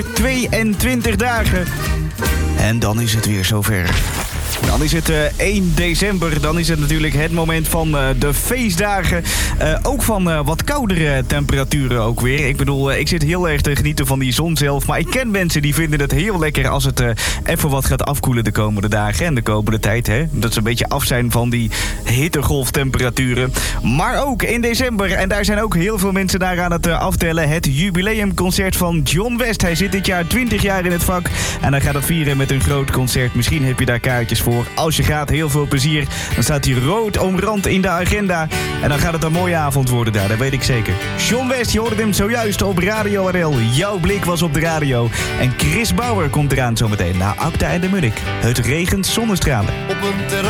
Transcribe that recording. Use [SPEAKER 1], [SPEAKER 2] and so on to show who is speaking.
[SPEAKER 1] 22 dagen. En dan is het weer zover. Dan is het 1 december. Dan is het natuurlijk het moment van de feestdagen. Ook van wat koudere temperaturen ook weer. Ik bedoel, ik zit heel erg te genieten van die zon zelf. Maar ik ken mensen die vinden het heel lekker als het even wat gaat afkoelen de komende dagen. En de komende tijd, hè. Dat ze een beetje af zijn van die hittegolftemperaturen. Maar ook in december, en daar zijn ook heel veel mensen naar aan het aftellen, het jubileumconcert van John West. Hij zit dit jaar 20 jaar in het vak. En hij gaat het vieren met een groot concert. Misschien heb je daar kaartjes voor. Als je gaat, heel veel plezier. Dan staat hij rood omrand in de agenda. En dan gaat het een mooie avond worden daar, dat weet ik zeker. John West, je hoorde hem zojuist op Radio RL. Jouw blik was op de radio. En Chris Bauer komt eraan zometeen na Acta en de Munnik. Het regent zonnestralen.
[SPEAKER 2] Op een terras